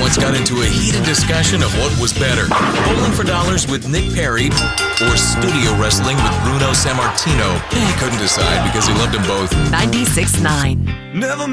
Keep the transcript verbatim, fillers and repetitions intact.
once got into a heated discussion of what was better, Bowling for Dollars with Nick Perry or studio wrestling with Bruno Sammartino. He couldn't decide because he loved them both. ninety-six point nine. Never